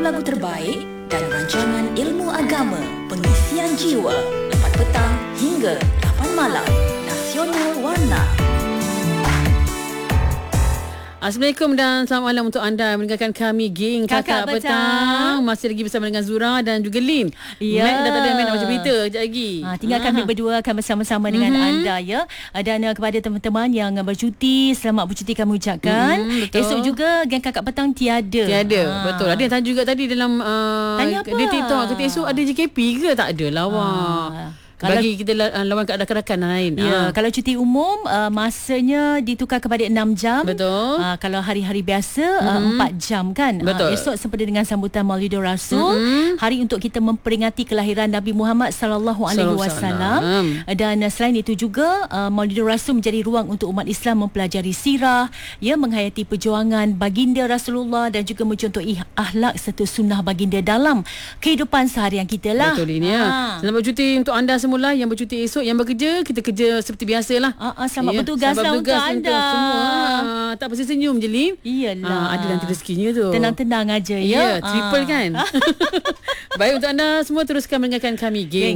lagu-lagu terbaik dan rancangan ilmu agama, pengisian jiwa, 4 petang hingga 8 malam. Nasional Warna. Assalamualaikum dan selamat malam untuk anda mendengarkan kami geng Kakak Petang. Masih lagi bersama dengan Zura dan juga Lin. Ya. Mac dah tak ada, Mac nak baca berita sekejap lagi. Tinggal kami berdua akan bersama-sama dengan anda ya. Dan kepada teman-teman yang bercuti, selamat bercuti kami ucapkan. Esok juga geng Kakak Petang tiada. Betul. Ada yang tanya juga tadi dalam Tanya apa? dia TikTok kata esok ada JKP ke? Tak ada lawak. Bagi kita lawan kat rakan-rakan lain. Ya, kalau cuti umum masanya ditukar kepada 6 jam. Betul. Kalau hari-hari biasa 4 jam kan. Betul. Esok sempena dengan sambutan Maulidur Rasul, hari untuk kita memperingati kelahiran Nabi Muhammad sallallahu alaihi wasallam. Dan selain itu juga Maulidur Rasul menjadi ruang untuk umat Islam mempelajari sirah, ya, menghayati perjuangan baginda Rasulullah dan juga mencontohi akhlak serta sunnah baginda dalam kehidupan seharian kita lah. Betul ini ya. Selamat bercuti untuk anda semula yang bercuti esok. Yang bekerja, kita kerja seperti biasalah. Selamat bertugas lah untuk anda semua. Tak pasti senyum je, Lim. Iyalah. Ada nanti rezekinya tu. Tenang-tenang aja ya. Triple kan. Baik, untuk anda semua teruskan mendengarkan kami geng